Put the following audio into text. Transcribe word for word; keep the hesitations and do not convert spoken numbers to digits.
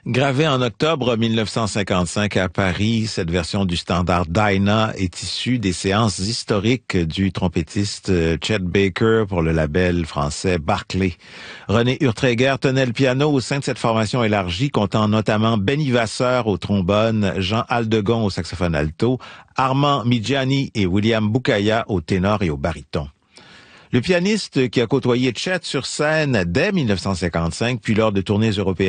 Gravée en octobre mille neuf cent cinquante-cinq à Paris, cette version du standard Dinah est issue des séances historiques du trompettiste Chet Baker pour le label français Barclay. René Urtréguer tenait le piano au sein de cette formation élargie, comptant notamment Benny Vasseur au trombone, Jean Aldegon au saxophone alto, Armand Midjani et William Boukaya au ténor et au baryton. Le pianiste qui a côtoyé Chet sur scène dès mille neuf cent cinquante-cinq, puis lors de tournées européennes,